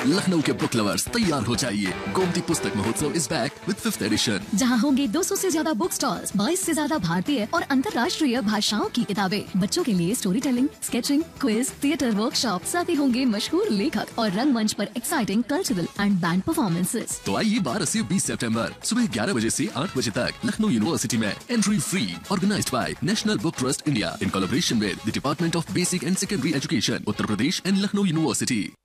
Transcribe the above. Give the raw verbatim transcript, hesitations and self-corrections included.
लखनऊ के book lovers तैयार हो जाइए, गोमती पुस्तक महोत्सव is back with fifth edition. जहां होंगे दो सौ से ज्यादा बुक स्टॉल्स, बाईस से ज्यादा भारतीय और अंतर्राष्ट्रीय भाषाओं की किताबें, बच्चों के लिए story telling, sketching, quiz, theatre workshop, साथ ही होंगे मशहूर लेखक और रंगमंच पर exciting cultural and band performances. तो आइए बारह से बीस सितंबर सुबह ग्यारह बजे से आठ बजे तक लखनऊ यूनिवर्सिटी में, entry free, organised by national book trust India in collaboration with the department of basic and secondary education, Uttar Pradesh and Lucknow university.